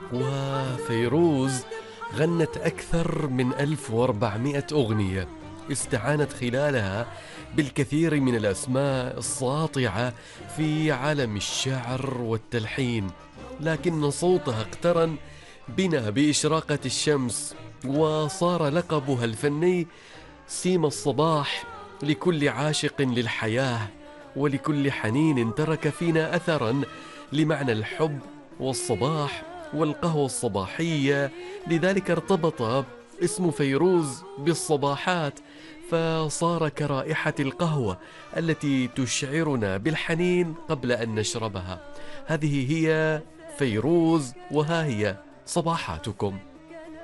وفيروز غنت أكثر من 1400 أغنية استعانت خلالها بالكثير من الأسماء الساطعة في عالم الشعر والتلحين، لكن صوتها اقترن بنا بإشراقة الشمس، وصار لقبها الفني سيم الصباح لكل عاشق للحياة ولكل حنين ترك فينا أثرا لمعنى الحب والصباح والقهوة الصباحية. لذلك ارتبط اسم فيروز بالصباحات، فصار كرائحة القهوة التي تشعرنا بالحنين قبل أن نشربها. هذه هي فيروز، وها هي صباحاتكم.